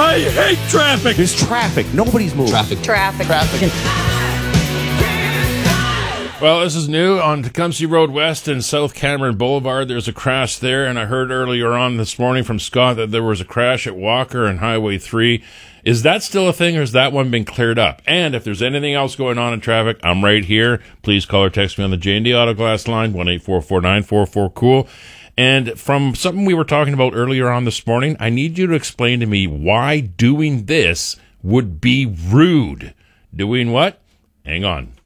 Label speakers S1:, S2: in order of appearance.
S1: I hate traffic.
S2: There's traffic. Nobody's moving.
S3: Traffic.
S1: Well, this is new on Tecumseh Road West and South Cameron Boulevard. There's a crash there, and I heard earlier on this morning from Scott that there was a crash at Walker and Highway 3. Is that still a thing, or has that one been cleared up? And if there's anything else going on in traffic, I'm right here. Please call or text me on the J&D Auto Glass line, 1-844-944-COOL. And from something we were talking about earlier on this morning, I need you to explain to me why doing this would be rude. Doing what? Hang on.